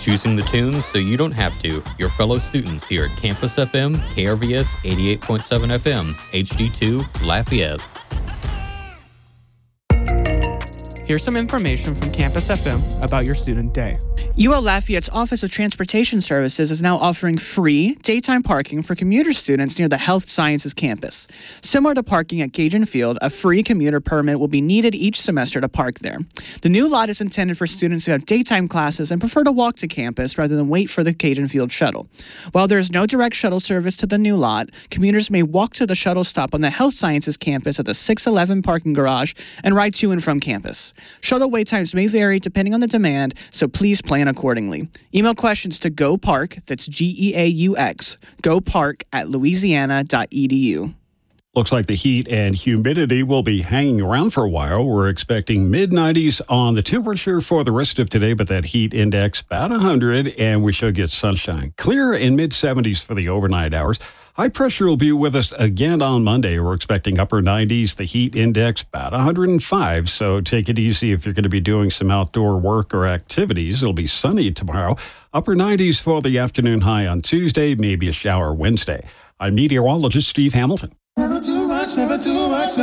choosing the tunes so you don't have to. Your fellow students here at Campus FM, KRVS 88.7 FM, HD2, Lafayette. Here's some information from Campus FM about your student day. UL Lafayette's Office of Transportation Services is now offering free daytime parking for commuter students near the Health Sciences campus. Similar to parking at Cajun Field, a free commuter permit will be needed each semester to park there. The new lot is intended for students who have daytime classes and prefer to walk to campus rather than wait for the Cajun Field shuttle. While there is no direct shuttle service to the new lot, commuters may walk to the shuttle stop on the Health Sciences campus at the 611 parking garage and ride to and from campus. Shuttle wait times may vary depending on the demand, so please plan accordingly. Email questions to GoPark, that's GEAUX, gopark@louisiana.edu. Looks like the heat and humidity will be hanging around for a while. We're expecting mid-90s on the temperature for the rest of today, but that heat index about 100, and we should get sunshine. Clear in mid-70s for the overnight hours. High pressure will be with us again on Monday. We're expecting upper 90s, the heat index about 105. So take it easy if you're going to be doing some outdoor work or activities. It'll be sunny tomorrow. Upper 90s for the afternoon high on Tuesday, maybe a shower Wednesday. I'm meteorologist Steve Hamilton. Never too much, never too much.